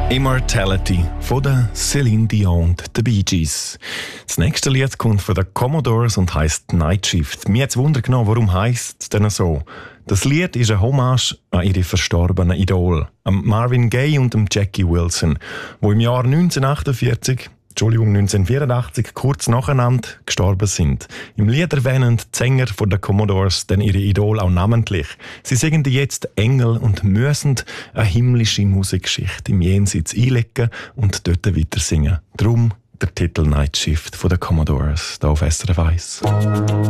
Immortality von der Celine Dion und den Bee Gees. Das nächste Lied kommt von den Commodores und heisst Night Shift. Mir hat es Wunder genommen, warum heisst es denn so? Das Lied ist eine Hommage an ihre verstorbenen Idole, Marvin Gaye und Jackie Wilson, die im Jahr 1984, kurz nacheinander gestorben sind. Im Lied erwähnen die Sänger von den Commodores dann ihre Idole auch namentlich. Sie singen jetzt Engel und müssen eine himmlische Musikgeschichte im Jenseits einlegen und dort weiter singen. Darum der Titel Night Shift von den Commodores, hier auf SRF 1.